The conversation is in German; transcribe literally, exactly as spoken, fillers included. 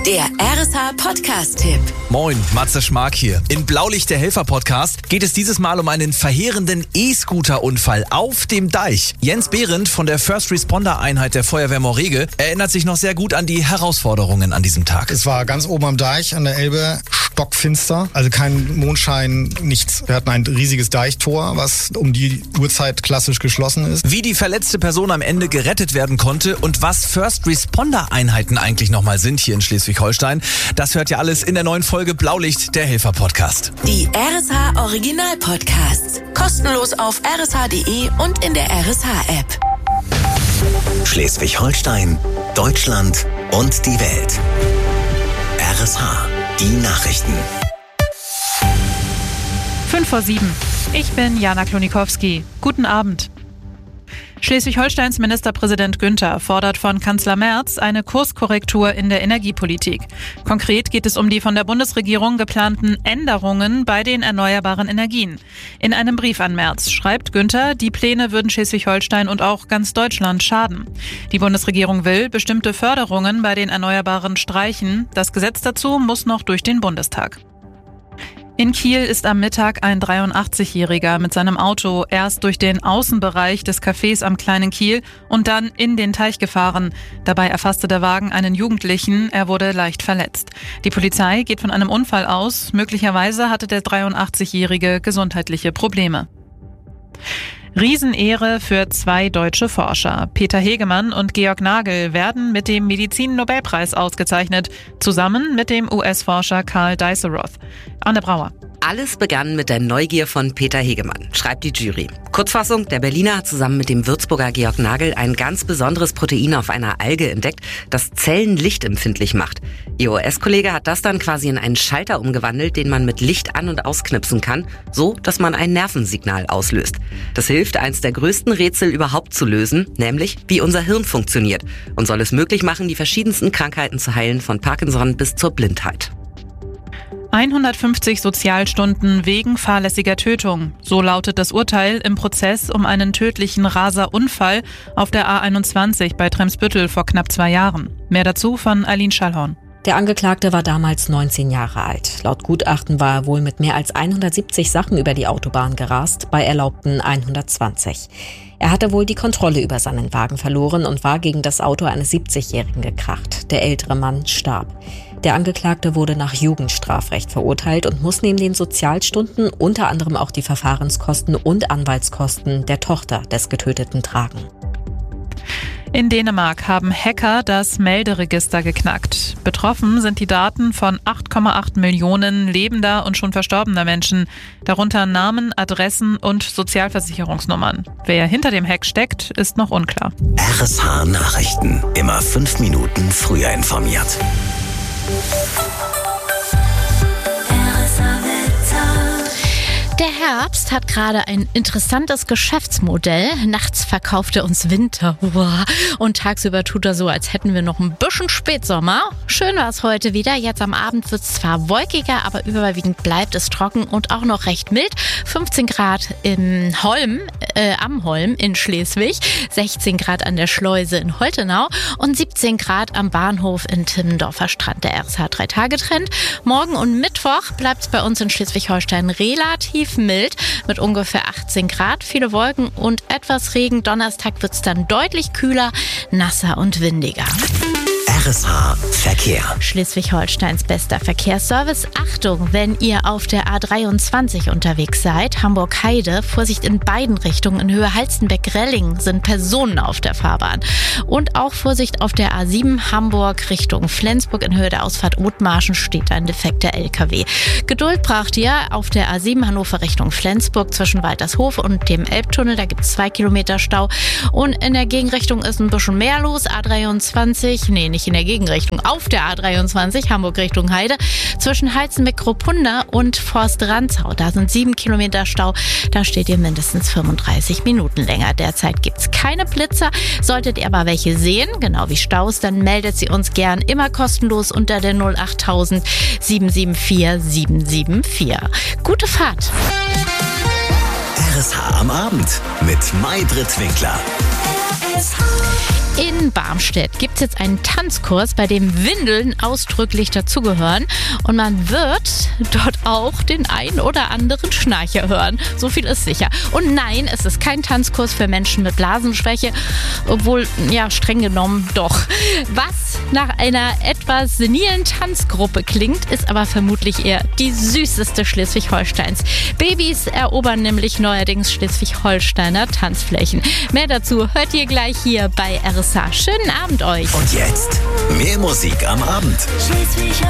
Der R S H-Podcast-Tipp. Moin, Matze Schmark hier. In Blaulicht der Helfer-Podcast geht es dieses Mal um einen verheerenden E-Scooter-Unfall auf dem Deich. Jens Behrendt von der First Responder-Einheit der Feuerwehr Morege erinnert sich noch sehr gut an die Herausforderungen an diesem Tag. Es war ganz oben am Deich an der Elbe, stockfinster, also kein Mondschein, nichts. Wir hatten ein riesiges Deichtor, was um die Uhrzeit klassisch geschlossen ist. Wie die verletzte Person am Ende gerettet werden konnte und was First Responder-Einheiten eigentlich nochmal sind hier in Schleswig-Holstein, das hört ihr alles in der neuen Folge Blaulicht, der Helfer-Podcast. Die R S H-Original-Podcasts. Kostenlos auf r s h punkt d e und in der R S H-App. Schleswig-Holstein, Deutschland und die Welt. R S H, die Nachrichten. fünf vor sieben. Ich bin Jana Klonikowski. Guten Abend. Schleswig-Holsteins Ministerpräsident Günther fordert von Kanzler Merz eine Kurskorrektur in der Energiepolitik. Konkret geht es um die von der Bundesregierung geplanten Änderungen bei den erneuerbaren Energien. In einem Brief an Merz schreibt Günther, die Pläne würden Schleswig-Holstein und auch ganz Deutschland schaden. Die Bundesregierung will bestimmte Förderungen bei den Erneuerbaren streichen. Das Gesetz dazu muss noch durch den Bundestag. In Kiel ist am Mittag ein dreiundachtzigjähriger mit seinem Auto erst durch den Außenbereich des Cafés am Kleinen Kiel und dann in den Teich gefahren. Dabei erfasste der Wagen einen Jugendlichen, er wurde leicht verletzt. Die Polizei geht von einem Unfall aus, möglicherweise hatte der dreiundachtzigjährige gesundheitliche Probleme. Riesenehre für zwei deutsche Forscher. Peter Hegemann und Georg Nagel werden mit dem Medizin-Nobelpreis ausgezeichnet, zusammen mit dem U S-Forscher Karl Dijsselroth. Anne Brauer. Alles begann mit der Neugier von Peter Hegemann, schreibt die Jury. Kurzfassung, der Berliner hat zusammen mit dem Würzburger Georg Nagel ein ganz besonderes Protein auf einer Alge entdeckt, das Zellen lichtempfindlich macht. Ihr U S-Kollege hat das dann quasi in einen Schalter umgewandelt, den man mit Licht an- und ausknipsen kann, so dass man ein Nervensignal auslöst. Das hilft, eins der größten Rätsel überhaupt zu lösen, nämlich wie unser Hirn funktioniert und soll es möglich machen, die verschiedensten Krankheiten zu heilen, von Parkinson bis zur Blindheit. hundertfünfzig Sozialstunden wegen fahrlässiger Tötung. So lautet das Urteil im Prozess um einen tödlichen Raser-Unfall auf der A einundzwanzig bei Tremsbüttel vor knapp zwei Jahren. Mehr dazu von Aline Schallhorn. Der Angeklagte war damals neunzehn Jahre alt. Laut Gutachten war er wohl mit mehr als hundertsiebzig Sachen über die Autobahn gerast, bei erlaubten hundertzwanzig. Er hatte wohl die Kontrolle über seinen Wagen verloren und war gegen das Auto eines siebzigjährigen gekracht. Der ältere Mann starb. Der Angeklagte wurde nach Jugendstrafrecht verurteilt und muss neben den Sozialstunden unter anderem auch die Verfahrenskosten und Anwaltskosten der Tochter des Getöteten tragen. In Dänemark haben Hacker das Melderegister geknackt. Betroffen sind die Daten von acht Komma acht Millionen lebender und schon verstorbener Menschen, darunter Namen, Adressen und Sozialversicherungsnummern. Wer hinter dem Hack steckt, ist noch unklar. R S H Nachrichten, immer fünf Minuten früher informiert. Der Herbst hat gerade ein interessantes Geschäftsmodell. Nachts verkauft er uns Winter. Und tagsüber tut er so, als hätten wir noch ein bisschen Spätsommer. Schön war es heute wieder. Jetzt am Abend wird es zwar wolkiger, aber überwiegend bleibt es trocken und auch noch recht mild. fünfzehn Grad im Holm, äh, am Holm in Schleswig, sechzehn Grad an der Schleuse in Holtenau und siebzehn Grad am Bahnhof in Timmendorfer Strand. Der R S H-Drei-Tage-Trend. Morgen und Mittwoch bleibt es bei uns in Schleswig-Holstein relativ mild mit ungefähr achtzehn Grad, viele Wolken und etwas Regen. Donnerstag wird es dann deutlich kühler, nasser und windiger. R S H Verkehr. Schleswig-Holsteins bester Verkehrsservice. Achtung, wenn ihr auf der A dreiundzwanzig unterwegs seid, Hamburg-Heide, Vorsicht in beiden Richtungen. In Höhe Halstenbeck-Relling sind Personen auf der Fahrbahn. Und auch Vorsicht auf der A sieben Hamburg Richtung Flensburg. In Höhe der Ausfahrt Othmarschen steht ein defekter L K W. Geduld braucht ihr auf der A sieben Hannover Richtung Flensburg zwischen Waltershof und dem Elbtunnel. Da gibt es zwei Kilometer Stau. Und in der Gegenrichtung ist ein bisschen mehr los. A dreiundzwanzig, nee, nicht in der Gegenrichtung, auf der A dreiundzwanzig, Hamburg Richtung Heide, zwischen Heizenbeck-Kropunda und Forst-Ranzau. Da sind sieben Kilometer Stau, da steht ihr mindestens fünfunddreißig Minuten länger. Derzeit gibt's keine Blitzer. Solltet ihr aber welche sehen, genau wie Staus, dann meldet sie uns gern immer kostenlos unter der null achttausend sieben sieben vier sieben sieben vier. Gute Fahrt! R S H am Abend mit Maybrit Winkler. R S H In Barmstedt gibt es jetzt einen Tanzkurs, bei dem Windeln ausdrücklich dazugehören. Und man wird dort auch den ein oder anderen Schnarcher hören. So viel ist sicher. Und nein, es ist kein Tanzkurs für Menschen mit Blasenschwäche. Obwohl, ja, streng genommen doch. Was nach einer etwas senilen Tanzgruppe klingt, ist aber vermutlich eher die süßeste Schleswig-Holsteins. Babys erobern nämlich neuerdings Schleswig-Holsteiner Tanzflächen. Mehr dazu hört ihr gleich hier bei R S H. Schönen Abend euch. Und jetzt mehr Musik am Abend.